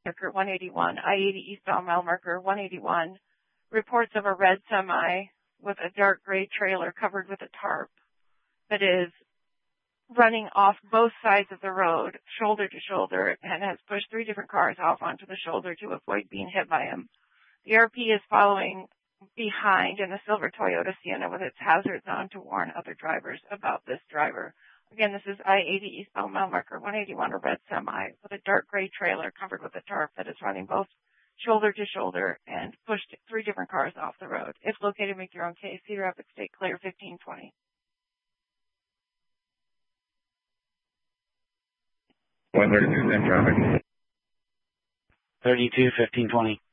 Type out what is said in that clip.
marker 181, I-80 eastbound mile marker 181. Reports of a red semi with a dark gray trailer covered with a tarp that is running off both sides of the road, shoulder to shoulder, and has pushed 3 different cars off onto the shoulder to avoid being hit by him. The RP is following behind in the silver Toyota Sienna with its hazards on to warn other drivers about this driver. Again, this is I-80 eastbound mile marker 181, a red semi with a dark gray trailer covered with a tarp that is running both shoulder to shoulder and pushed 3 different cars off the road. If located, make your own case. Cedar Rapids State Clear 1520. 132, same traffic. 32, 1520.